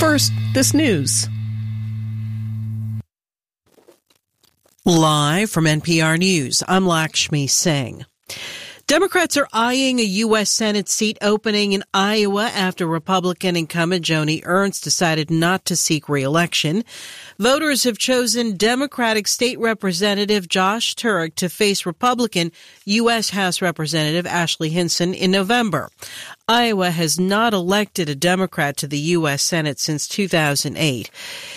First, this news. Live from NPR News, I'm Lakshmi Singh. Democrats are eyeing a U.S. Senate seat opening in Iowa after Republican incumbent Joni Ernst decided not to seek re-election. Voters have chosen Democratic State Representative Josh Turek to face Republican U.S. House Representative Ashley Hinson in November. Iowa has not elected a Democrat to the U.S. Senate since 2008.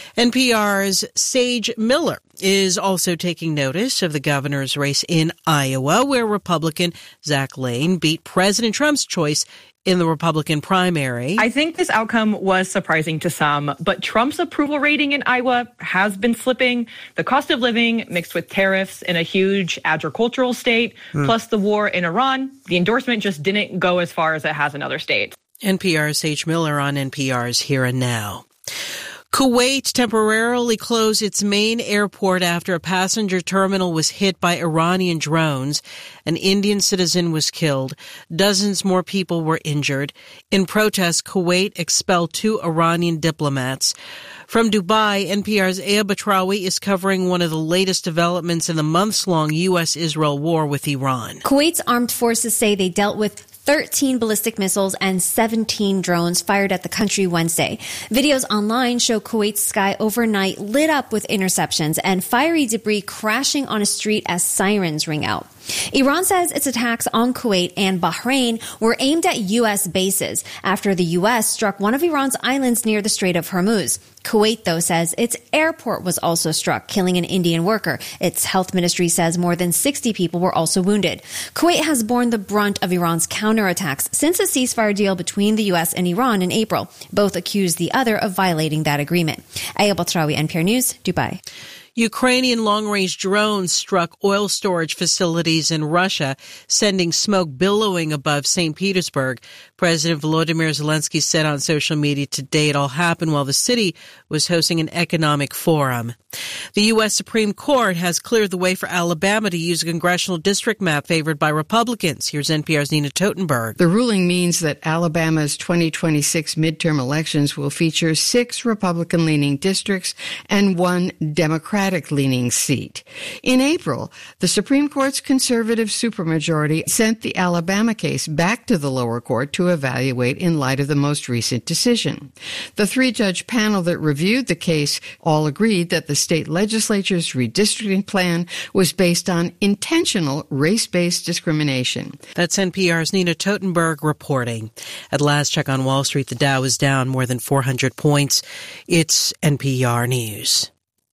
NPR's Sage Miller is also taking notice of the governor's race in Iowa, where Republican Zach Lane beat President Trump's choice in the Republican primary. I think this outcome was surprising to some, but Trump's approval rating in Iowa has been slipping. The cost of living mixed with tariffs in a huge agricultural state, plus the war in Iran, the endorsement just didn't go as far as it has in other states. NPR's Sage Miller on NPR's Here and Now. Kuwait temporarily closed its main airport after a passenger terminal was hit by Iranian drones. An Indian citizen was killed. Dozens more people were injured. In protest, Kuwait expelled 2 Iranian diplomats. From Dubai, NPR's Aya Batrawi is covering one of the latest developments in the months-long U.S.-Israel war with Iran. Kuwait's armed forces say they dealt with 13 ballistic missiles and 17 drones fired at the country Wednesday. Videos online show Kuwait's sky overnight lit up with interceptions and fiery debris crashing on a street as sirens ring out. Iran says its attacks on Kuwait and Bahrain were aimed at U.S. bases after the U.S. struck one of Iran's islands near the Strait of Hormuz. Kuwait, though, says its airport was also struck, killing an Indian worker. Its health ministry says more than 60 people were also wounded. Kuwait has borne the brunt of Iran's counterattacks since a ceasefire deal between the U.S. and Iran in April. Both accuse the other of violating that agreement. Aya Batrawi, NPR News, Dubai. Ukrainian long-range drones struck oil storage facilities in Russia, sending smoke billowing above St. Petersburg. President Volodymyr Zelensky said on social media today it all happened while the city was hosting an economic forum. The U.S. Supreme Court has cleared the way for Alabama to use a congressional district map favored by Republicans. Here's NPR's Nina Totenberg. The ruling means that Alabama's 2026 midterm elections will feature 6 Republican-leaning districts and 1 Democratic-leaning seat. In April, the Supreme Court's conservative supermajority sent the Alabama case back to the lower court to evaluate in light of the most recent decision. The 3-judge panel that reviewed the case all agreed that the state legislature's redistricting plan was based on intentional race-based discrimination. That's NPR's Nina Totenberg reporting. At last check on Wall Street, the Dow is down more than 400 points. It's NPR News.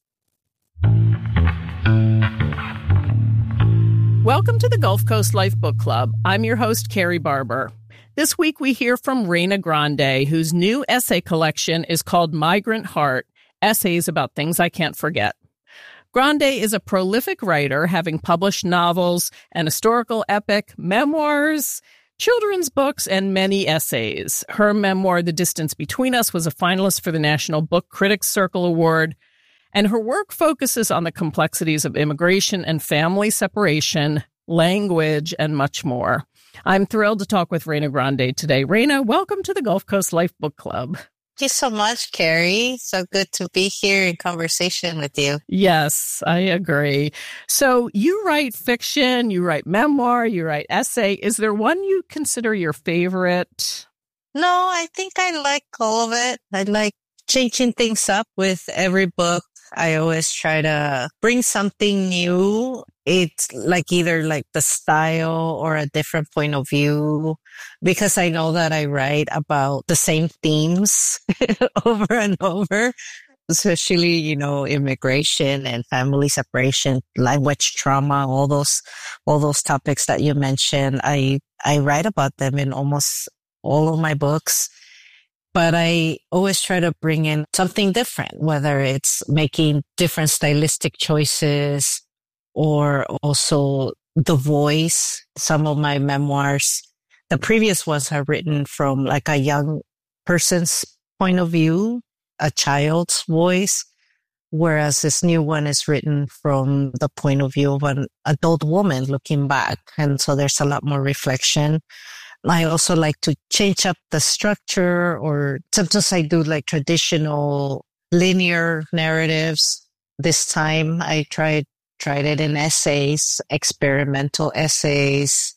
Welcome to the Gulf Coast Life Book Club. I'm your host, Carrie Barber. This week we hear from Reina Grande, whose new essay collection is called Migrant Heart, Essays About Things I Can't Forget. Grande is a prolific writer, having published novels, an historical epic, memoirs, children's books, and many essays. Her memoir, The Distance Between Us, was a finalist for the National Book Critics Circle Award, and her work focuses on the complexities of immigration and family separation, language, and much more. I'm thrilled to talk with Reina Grande today. Reina, welcome to the Gulf Coast Life Book Club. Thank you so much, Carrie. So good to be here in conversation with you. Yes, I agree. So you write fiction, you write memoir, you write essay. Is there one you consider your favorite? No, I think I like all of it. I like changing things up with every book. I always try to bring something new. It's like either like the style or a different point of view, because I know that I write about the same themes over and over, especially, immigration and family separation, language trauma, all those topics that you mentioned. I write about them in almost all of my books. But I always try to bring in something different, whether it's making different stylistic choices or also the voice. Some of my memoirs, the previous ones are written from like a young person's point of view, a child's voice, whereas this new one is written from the point of view of an adult woman looking back. And so there's a lot more reflection. I also like to change up the structure, or sometimes I do like traditional linear narratives. This time I tried it in essays, experimental essays.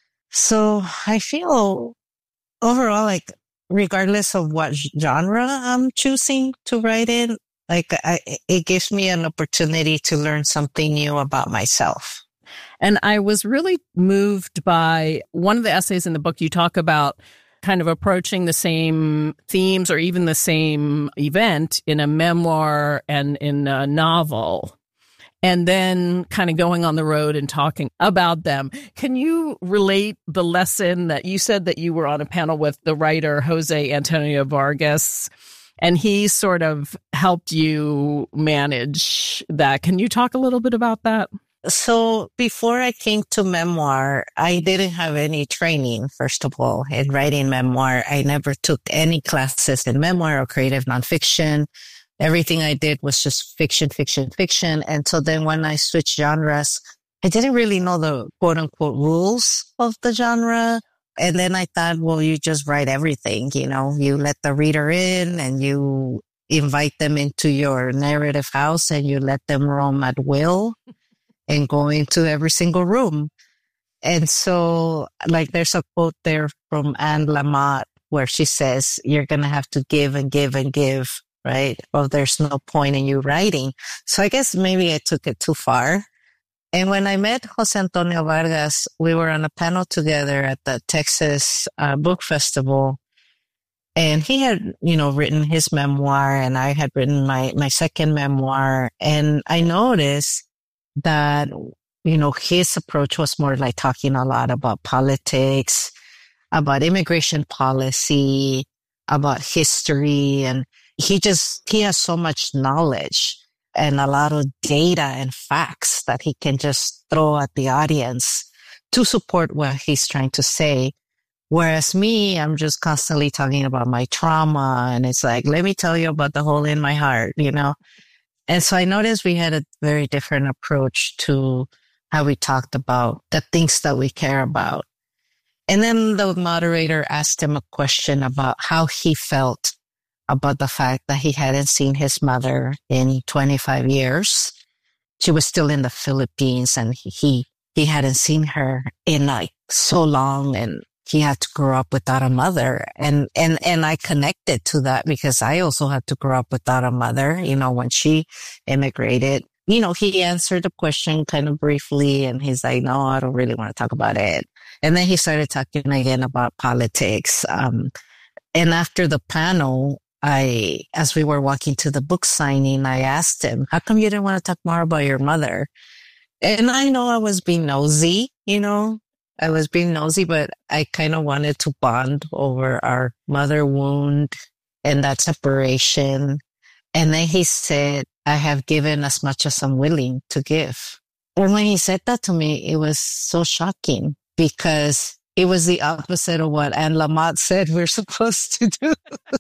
So I feel overall, like, regardless of what genre I'm choosing to write in, like, it gives me an opportunity to learn something new about myself. And I was really moved by one of the essays in the book. You talk about kind of approaching the same themes or even the same event in a memoir and in a novel, and then kind of going on the road and talking about them. Can you relate the lesson that you said that you were on a panel with the writer Jose Antonio Vargas, and he sort of helped you manage that? Can you talk a little bit about that? So before I came to memoir, I didn't have any training, first of all, in writing memoir. I never took any classes in memoir or creative nonfiction. Everything I did was just fiction. And so then when I switched genres, I didn't really know the quote unquote rules of the genre. And then I thought, well, you just write everything, you let the reader in and you invite them into your narrative house and you let them roam at will and go into every single room. And so, like, there's a quote there from Anne Lamott where she says, you're going to have to give and give and give, right? Or there's no point in you writing. So I guess maybe I took it too far. And when I met Jose Antonio Vargas, we were on a panel together at the Texas Book Festival. And he had, written his memoir, and I had written my second memoir. And I noticed that, his approach was more like talking a lot about politics, about immigration policy, about history. And he has so much knowledge and a lot of data and facts that he can just throw at the audience to support what he's trying to say. Whereas me, I'm just constantly talking about my trauma. And it's like, let me tell you about the hole in my heart, And so I noticed we had a very different approach to how we talked about the things that we care about. And then the moderator asked him a question about how he felt about the fact that he hadn't seen his mother in 25 years. She was still in the Philippines and he hadn't seen her in like so long, and he had to grow up without a mother. And I connected to that because I also had to grow up without a mother, when she immigrated. He answered the question kind of briefly and he's like, no, I don't really want to talk about it. And then he started talking again about politics. And after the panel, as we were walking to the book signing, I asked him, how come you didn't want to talk more about your mother? And I know I was being nosy, I was being nosy, but I kind of wanted to bond over our mother wound and that separation. And then he said, I have given as much as I'm willing to give. And when he said that to me, it was so shocking because it was the opposite of what Anne Lamott said we're supposed to do.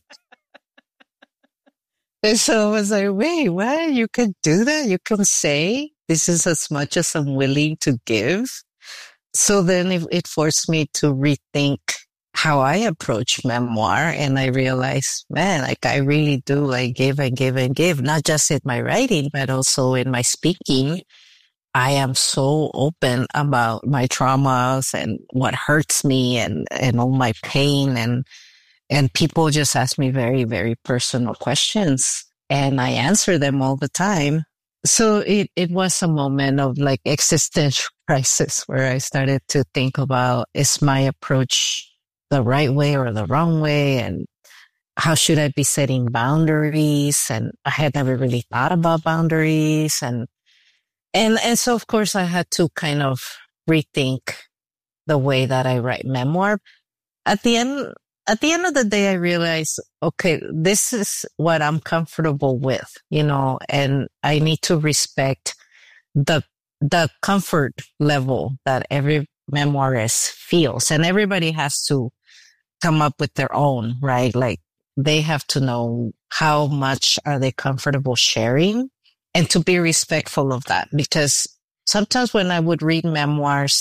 And so I was like, wait, what? You can do that? You can say this is as much as I'm willing to give? So then it forced me to rethink how I approach memoir. And I realized, man, like I really do like give and give and give, not just in my writing, but also in my speaking. I am so open about my traumas and what hurts me and all my pain. And people just ask me very, very personal questions and I answer them all the time. So it was a moment of like existential crisis where I started to think about, is my approach the right way or the wrong way? And how should I be setting boundaries? And I had never really thought about boundaries. And so of course I had to kind of rethink the way that I write memoir. At the end of the day, I realized, okay, this is what I'm comfortable with, and I need to respect the comfort level that every memoirist feels. And everybody has to come up with their own, right? Like they have to know how much are they comfortable sharing and to be respectful of that. Because sometimes when I would read memoirs,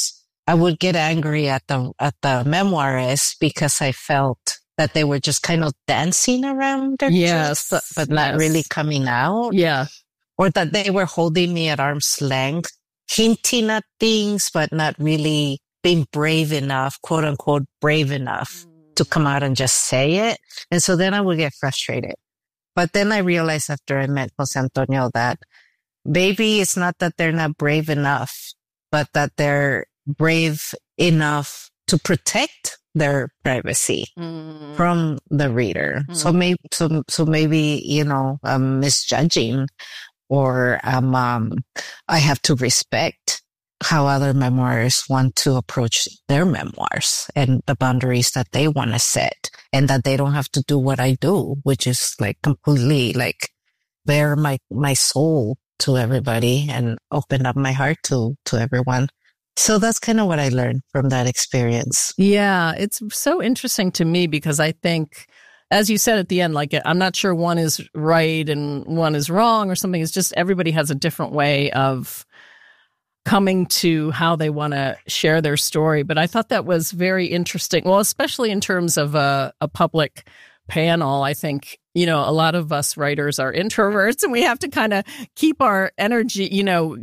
I would get angry at the memoirists because I felt that they were just kind of dancing around their truth, but not really coming out. Yeah. Or that they were holding me at arm's length, hinting at things, but not really being brave enough, quote unquote, brave enough to come out and just say it. And so then I would get frustrated. But then I realized after I met Jose Antonio that maybe it's not that they're not brave enough, but that they're brave enough to protect their privacy from the reader. So maybe, you know, I'm misjudging, or I have to respect how other memoirists want to approach their memoirs and the boundaries that they want to set, and that they don't have to do what I do, which is like completely like bare my soul to everybody and open up my heart to everyone. So that's kind of what I learned from that experience. Yeah, it's so interesting to me because I think, as you said at the end, like, I'm not sure one is right and one is wrong or something. It's just everybody has a different way of coming to how they want to share their story. But I thought that was very interesting. Well, especially in terms of a public panel. I think, you know, a lot of us writers are introverts and we have to kind of keep our energy, you know,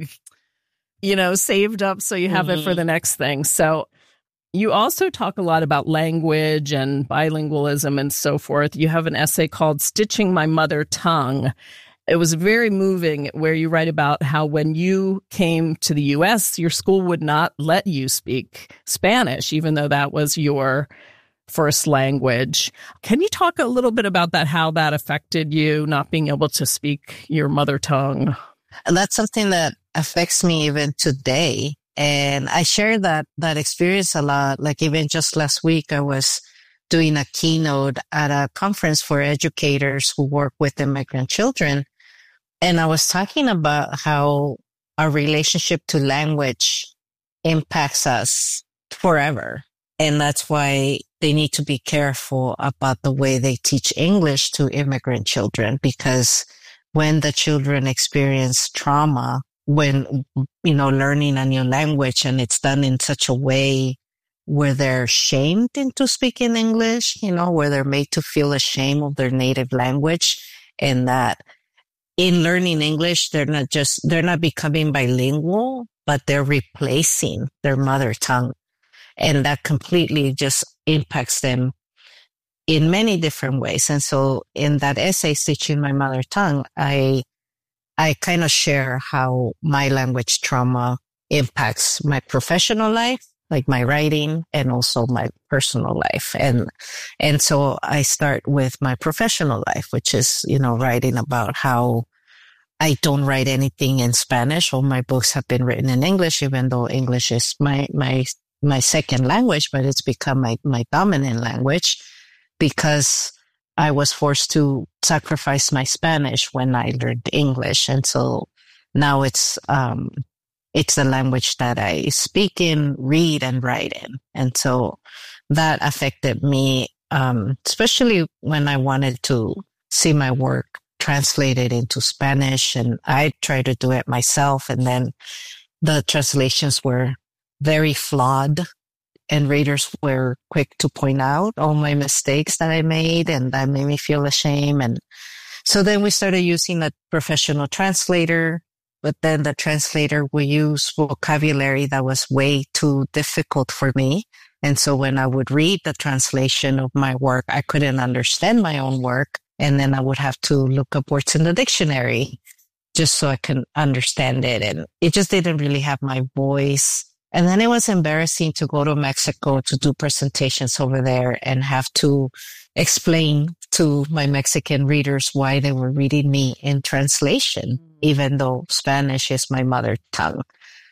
saved up so you have it for the next thing. So you also talk a lot about language and bilingualism and so forth. You have an essay called Stitching My Mother Tongue. It was very moving, where you write about how when you came to the U.S., your school would not let you speak Spanish, even though that was your first language. Can you talk a little bit about that, how that affected you, not being able to speak your mother tongue? That's something that affects me even today. And I share that experience a lot. Like even just last week, I was doing a keynote at a conference for educators who work with immigrant children. And I was talking about how our relationship to language impacts us forever. And that's why they need to be careful about the way they teach English to immigrant children, because when the children experience trauma, when, you know, learning a new language, and it's done in such a way where they're shamed into speaking English, you know, where they're made to feel ashamed of their native language, and that in learning English, they're not becoming bilingual, but they're replacing their mother tongue. And that completely just impacts them in many different ways. And so in that essay, Stitching My Mother Tongue, I kind of share how my language trauma impacts my professional life, like my writing, and also my personal life. And so I start with my professional life, which is, you know, writing about how I don't write anything in Spanish. All my books have been written in English, even though English is my second language, but it's become my dominant language because I was forced to sacrifice my Spanish when I learned English. And so now it's the language that I speak in, read, and write in. And so that affected me, especially when I wanted to see my work translated into Spanish, and I tried to do it myself. And then the translations were very flawed, and readers were quick to point out all my mistakes that I made, and that made me feel ashamed. And so then we started using a professional translator, but then the translator would use vocabulary that was way too difficult for me. And so when I would read the translation of my work, I couldn't understand my own work. And then I would have to look up words in the dictionary just so I can understand it. And it just didn't really have my voice. And then it was embarrassing to go to Mexico to do presentations over there and have to explain to my Mexican readers why they were reading me in translation, even though Spanish is my mother tongue.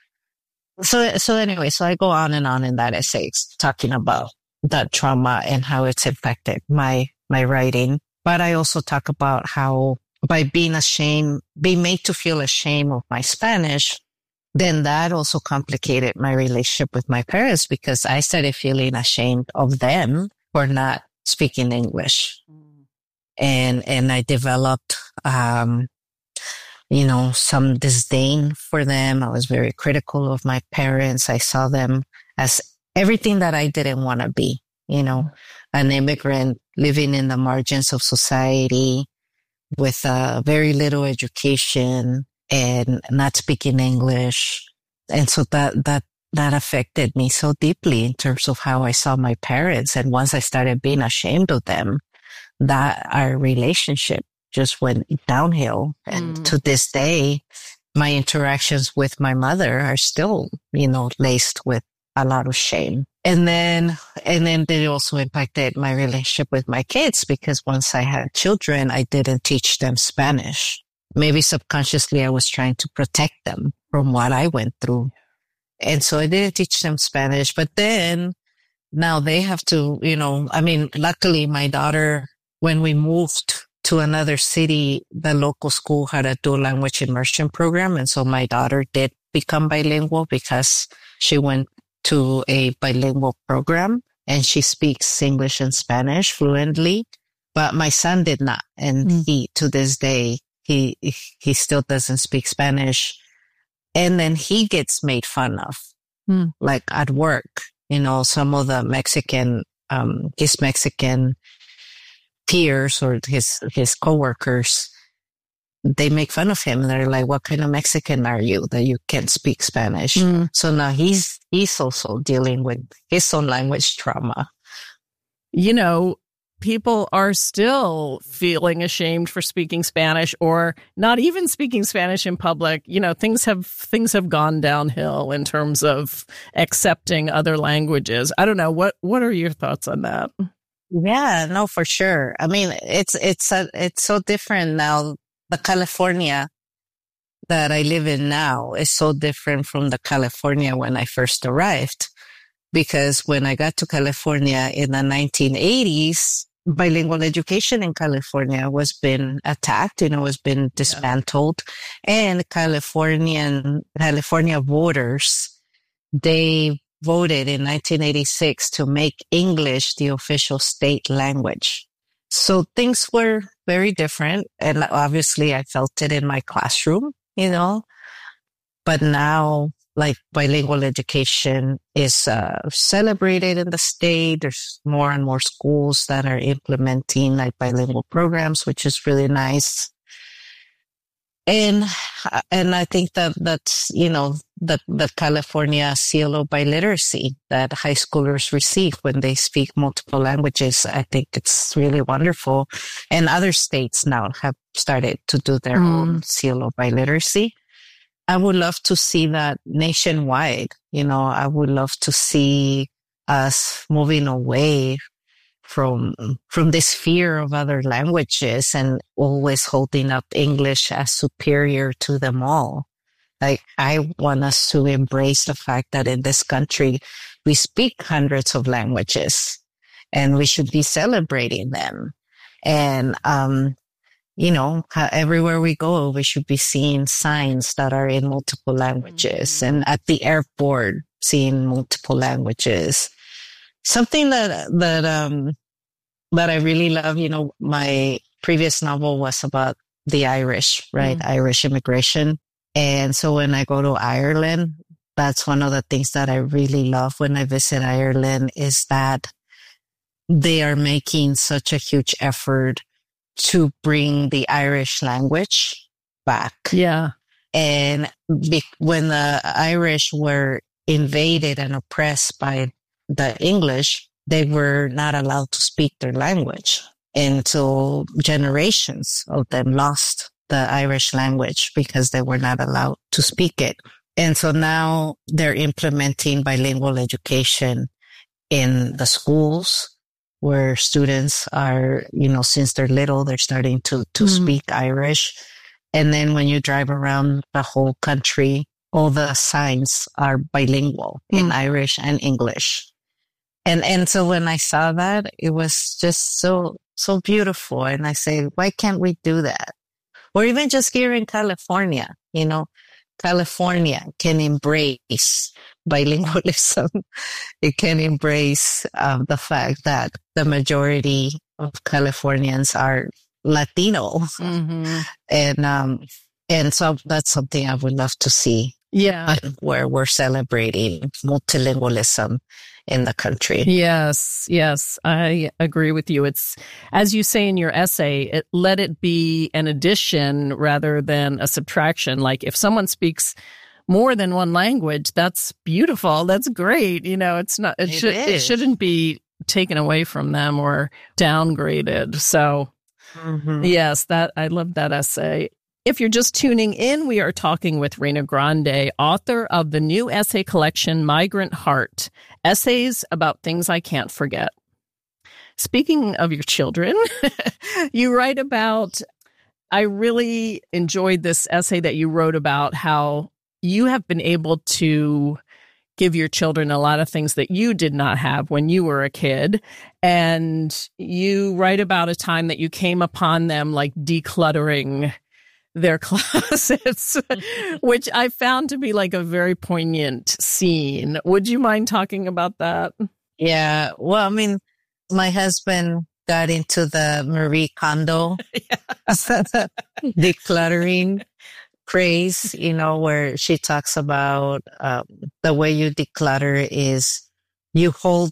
So anyway, so I go on and on in that essay talking about that trauma and how it's affected my writing. But I also talk about how by being made to feel ashamed of my Spanish, then that also complicated my relationship with my parents, because I started feeling ashamed of them for not speaking English. And I developed, some disdain for them. I was very critical of my parents. I saw them as everything that I didn't want to be, an immigrant living in the margins of society with very little education and not speaking English. And so that affected me so deeply in terms of how I saw my parents. And once I started being ashamed of them, that our relationship just went downhill. And to this day, my interactions with my mother are still, laced with a lot of shame. And then it also impacted my relationship with my kids, because once I had children, I didn't teach them Spanish. Maybe subconsciously I was trying to protect them from what I went through. And so I didn't teach them Spanish, but then now they have to, luckily my daughter, when we moved to another city, the local school had a dual language immersion program. And so my daughter did become bilingual because she went to a bilingual program and she speaks English and Spanish fluently, but my son did not. And he, to this day, he still doesn't speak Spanish. And then he gets made fun of, like at work, some of the his Mexican peers or his coworkers, they make fun of him. And they're like, what kind of Mexican are you that you can't speak Spanish? So now he's also dealing with his own language trauma. People are still feeling ashamed for speaking Spanish or not even speaking Spanish in public. Things have gone downhill in terms of accepting other languages. I don't know. What are your thoughts on that? Yeah, no, for sure. I mean, it's so different now. The California that I live in now is so different from the California when I first arrived, because when I got to California in the 1980s, bilingual education in California was been attacked, was been dismantled, and California voters, they voted in 1986 to make English the official state language. So things were very different. And obviously I felt it in my classroom, but now like bilingual education is celebrated in the state. There's more and more schools that are implementing like bilingual programs, which is really nice. And I think that's, the California seal of biliteracy that high schoolers receive when they speak multiple languages. I think it's really wonderful. And other states now have started to do their own seal of biliteracy. I would love to see that nationwide. I would love to see us moving away from this fear of other languages and always holding up English as superior to them all. Like, I want us to embrace the fact that in this country, we speak hundreds of languages and we should be celebrating them. And, everywhere we go, we should be seeing signs that are in multiple languages, and at the airport, seeing multiple languages. Something that I really love, my previous novel was about the Irish, right? Irish immigration. And so when I go to Ireland, that's one of the things that I really love when I visit Ireland, is that they are making such a huge effort to bring the Irish language back. Yeah. And when the Irish were invaded and oppressed by the English, they were not allowed to speak their language. And so generations of them lost the Irish language because they were not allowed to speak it. And so now they're implementing bilingual education in the schools, where students are, since they're little, they're starting to speak Irish. And then when you drive around the whole country, all the signs are bilingual in Irish and English. And so when I saw that, it was just so beautiful. And I say, why can't we do that? Or even just here in California, California can embrace bilingualism. It can embrace the fact that the majority of Californians are Latino. And so that's something I would love to see Yeah. where we're celebrating multilingualism in the country. Yes, I agree with you. It's, as you say in your essay, let it be an addition rather than a subtraction. Like if someone speaks more than one language, that's beautiful. That's great. It's not, it shouldn't be taken away from them or downgraded. So yes, I love that essay. If you're just tuning in, we are talking with Reyna Grande, author of the new essay collection, Migrant Heart, Essays About Things I Can't Forget. Speaking of your children, you write about, I really enjoyed this essay that you wrote about how you have been able to give your children a lot of things that you did not have when you were a kid. And you write about a time that you came upon them like decluttering their closets, which I found to be like a very poignant scene. Would you mind talking about that? Yeah. Well, I mean, my husband got into the Marie Kondo decluttering craze, where she talks about the way you declutter is you hold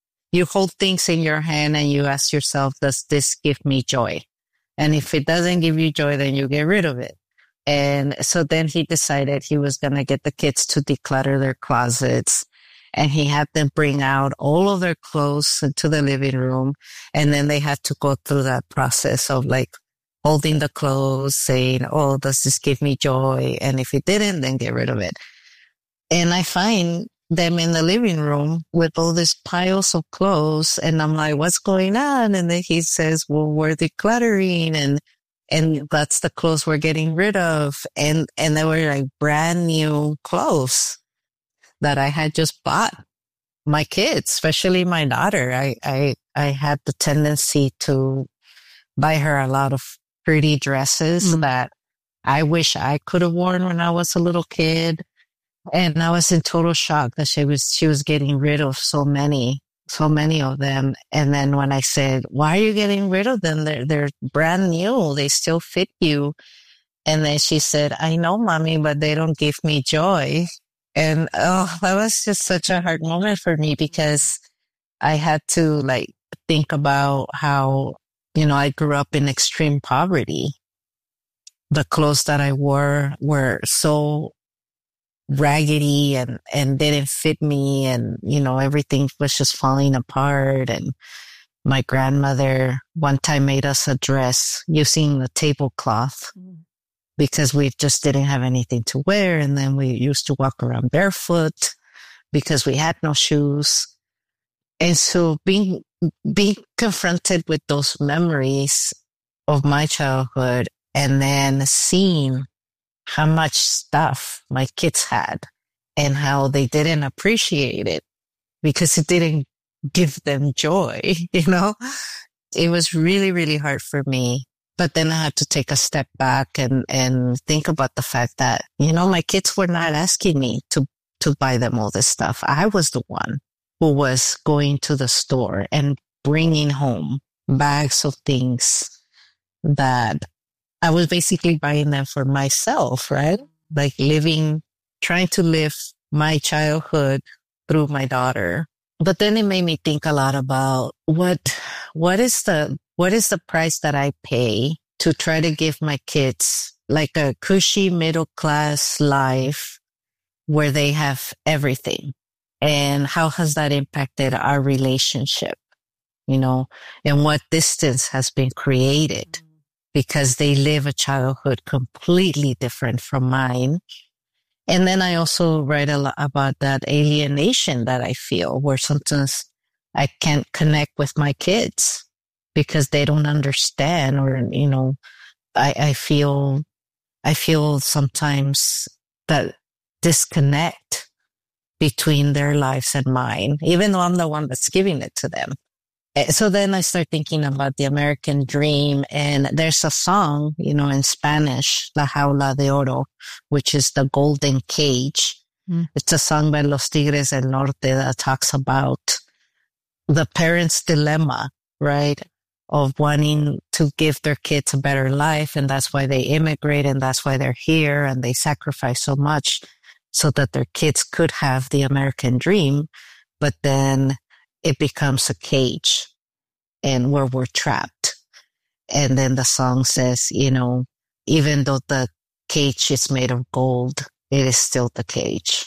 things in your hand and you ask yourself, does this give me joy? And if it doesn't give you joy, then you get rid of it. And so then he decided he was going to get the kids to declutter their closets. And he had them bring out all of their clothes into the living room. And then they had to go through that process of like holding the clothes, saying, oh, does this give me joy? And if it didn't, then get rid of it. And I find them in the living room with all these piles of clothes. And I'm like, what's going on? And then he says, well, we're decluttering and that's the clothes we're getting rid of. And they were like brand new clothes that I had just bought my kids, especially my daughter. I had the tendency to buy her a lot of pretty dresses that I wish I could have worn when I was a little kid. And I was in total shock that she was getting rid of so many of them. And then when I said, why are you getting rid of them? They're brand new. They still fit you. And then she said, I know, mommy, but they don't give me joy. And that was just such a hard moment for me because I had to like think about how, I grew up in extreme poverty. The clothes that I wore were so raggedy and didn't fit me. And, everything was just falling apart. And my grandmother one time made us a dress using the tablecloth because we just didn't have anything to wear. And then we used to walk around barefoot because we had no shoes. And so being confronted with those memories of my childhood and then seeing how much stuff my kids had and how they didn't appreciate it because it didn't give them joy, It was really, really hard for me. But then I had to take a step back and think about the fact that, my kids were not asking me to buy them all this stuff. I was the one who was going to the store and bringing home bags of things that I was basically buying them for myself, right? Like trying to live my childhood through my daughter. But then it made me think a lot about what is the price that I pay to try to give my kids like a cushy middle class life where they have everything. And how has that impacted our relationship, and what distance has been created because they live a childhood completely different from mine. And then I also write a lot about that alienation that I feel where sometimes I can't connect with my kids because they don't understand or, I feel sometimes that disconnect between their lives and mine, even though I'm the one that's giving it to them. So then I start thinking about the American dream, and there's a song, in Spanish, La Jaula de Oro, which is the golden cage. It's a song by Los Tigres del Norte that talks about the parents' dilemma, right? Of wanting to give their kids a better life. And that's why they immigrate and that's why they're here and they sacrifice so much. so that their kids could have the American dream, but then it becomes a cage and where we're trapped. And then the song says, you know, even though the cage is made of gold, it is still the cage.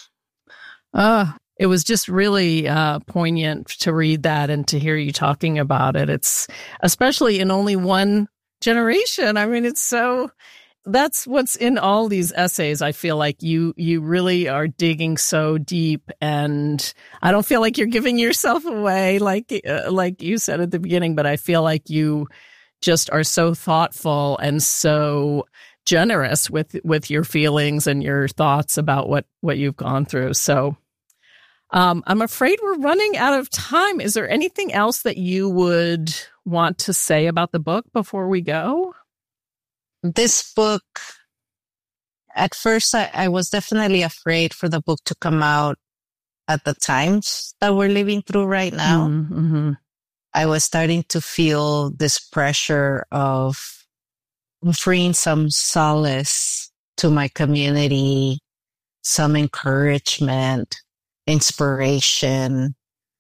It was just really poignant to read that and to hear you talking about it. It's especially in only one generation. I mean, that's what's in all these essays. I feel like you really are digging so deep, and I don't feel like you're giving yourself away like you said at the beginning, but I feel like you just are so thoughtful and so generous with your feelings and your thoughts about what you've gone through. So I'm afraid we're running out of time. Is there anything else that you would want to say about the book before we go? This book, at first, I was definitely afraid for the book to come out at the times that we're living through right now. Mm-hmm. I was starting to feel this pressure of offering some solace to my community, some encouragement, inspiration.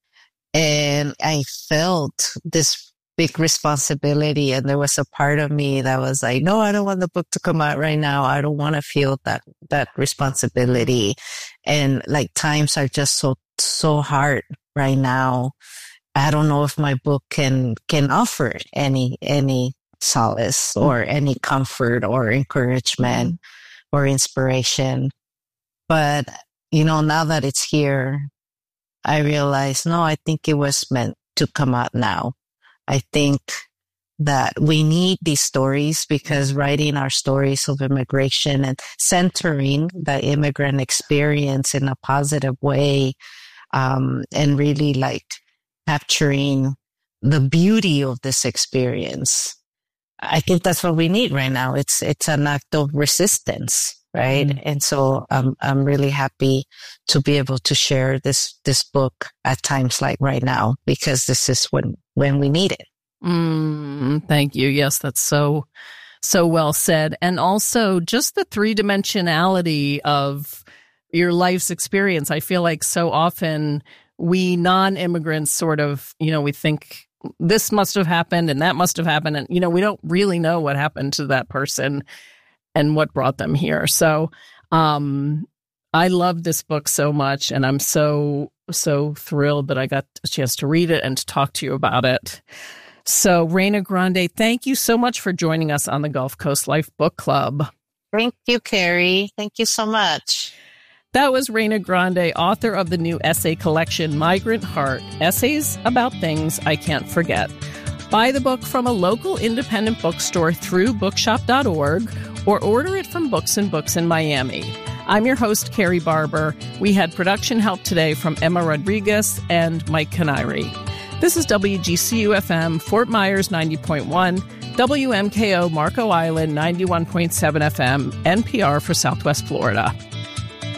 And I felt this big responsibility. And there was a part of me that was like, no, I don't want the book to come out right now. I don't want to feel that responsibility. And like times are just so hard right now. I don't know if my book can offer any solace or any comfort or encouragement or inspiration. But, you know, now that it's here, I realize, no, I think it was meant to come out now. I think that we need these stories because writing our stories of immigration and centering the immigrant experience in a positive way, and really like capturing the beauty of this experience. I think that's what we need right now. It's an act of resistance, right? Mm-hmm. And so I'm really happy to be able to share this book at times like right now, because this is when we need it. Thank you. Yes, that's so well said. And also just the three-dimensionality of your life's experience. I feel like so often we non-immigrants sort of, you know, we think this must have happened and that must have happened. And, you know, we don't really know what happened to that person and what brought them here. So I love this book so much, and I'm so thrilled that I got a chance to read it and to talk to you about it. So, Reina Grande, thank you so much for joining us on the Gulf Coast Life Book Club. Thank you, Carrie. Thank you so much. That was Reina Grande, author of the new essay collection, Migrant Heart, Essays About Things I Can't Forget. Buy the book from a local independent bookstore through bookshop.org or order it from Books and Books in Miami. I'm your host, Carrie Barber. We had production help today from Emma Rodriguez and Mike Canary. This is WGCU-FM, Fort Myers 90.1, WMKO Marco Island 91.7 FM, NPR for Southwest Florida.